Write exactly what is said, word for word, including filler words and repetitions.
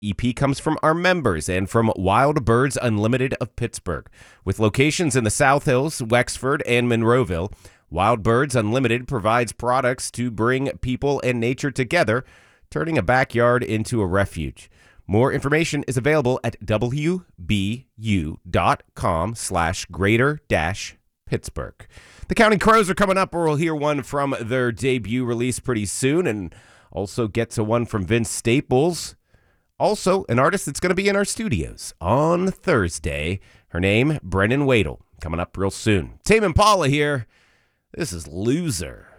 E P comes from our members and from Wild Birds Unlimited of Pittsburgh. With locations in the South Hills, Wexford, and Monroeville, Wild Birds Unlimited provides products to bring people and nature together, turning a backyard into a refuge. More information is available at w b u dot com slash greater dash Pittsburgh. The Counting Crows are coming up, or we'll hear one from their debut release pretty soon, and also get to one from Vince Staples. Also, an artist that's going to be in our studios on Thursday. Her name, Brennan Wadle, coming up real soon. Tame Impala here. This is Loser.